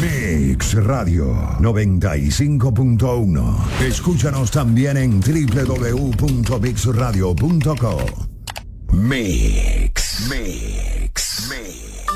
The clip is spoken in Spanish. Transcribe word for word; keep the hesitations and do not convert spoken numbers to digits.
Mix Radio noventa y cinco punto uno. Escúchanos también en doble u doble u doble u punto mix radio punto com. Mix, Mix, Mix.